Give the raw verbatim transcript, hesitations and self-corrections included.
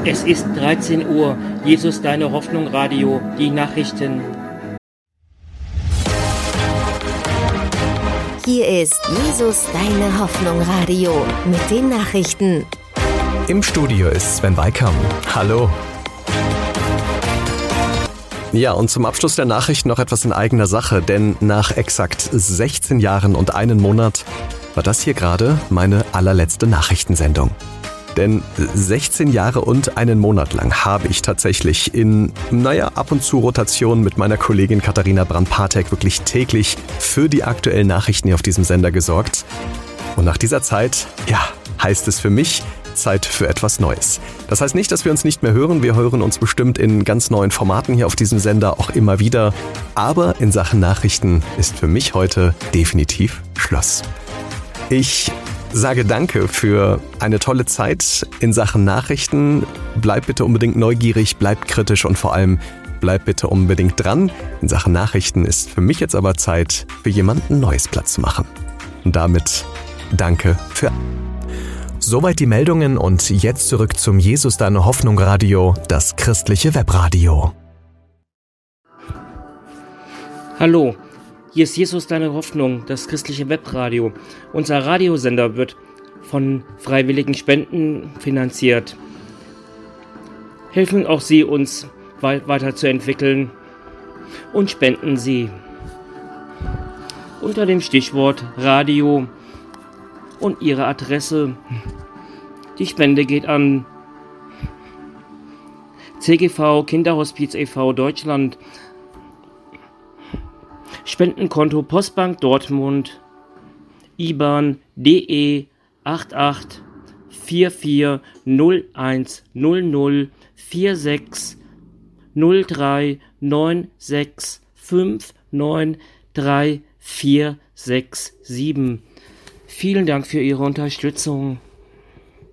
Es ist dreizehn Uhr. Jesus, deine Hoffnung, Radio, die Nachrichten. Hier ist Jesus, deine Hoffnung, Radio mit den Nachrichten. Im Studio ist Sven Weikam. Hallo. Ja, und zum Abschluss der Nachrichten noch etwas in eigener Sache, denn nach exakt sechzehn Jahren und einem Monat war das hier gerade meine allerletzte Nachrichtensendung. Denn sechzehn Jahre und einen Monat lang habe ich tatsächlich in, naja, ab und zu Rotation mit meiner Kollegin Katharina Brand-Patek wirklich täglich für die aktuellen Nachrichten hier auf diesem Sender gesorgt. Und nach dieser Zeit, ja, heißt es für mich, Zeit für etwas Neues. Das heißt nicht, dass wir uns nicht mehr hören. Wir hören uns bestimmt in ganz neuen Formaten hier auf diesem Sender auch immer wieder. Aber in Sachen Nachrichten ist für mich heute definitiv Schluss. Ich sage danke für eine tolle Zeit in Sachen Nachrichten. Bleibt bitte unbedingt neugierig, bleibt kritisch und vor allem bleibt bitte unbedingt dran. In Sachen Nachrichten ist für mich jetzt aber Zeit, für jemanden Neues Platz zu machen. Und damit danke für... Soweit die Meldungen und jetzt zurück zum Jesus, deine Hoffnung Radio, das christliche Webradio. Hallo. Hier ist Jesus, deine Hoffnung, das christliche Webradio. Unser Radiosender wird von freiwilligen Spenden finanziert. Helfen auch Sie, uns weiterzuentwickeln und spenden Sie unter dem Stichwort Radio und Ihre Adresse. Die Spende geht an C G V Kinderhospiz e V Deutschland. Spendenkonto Postbank Dortmund, I B A N D E acht acht vier vier null eins null null vier sechs null drei neun sechs fünf neun drei vier sechs sieben. Vielen Dank für Ihre Unterstützung.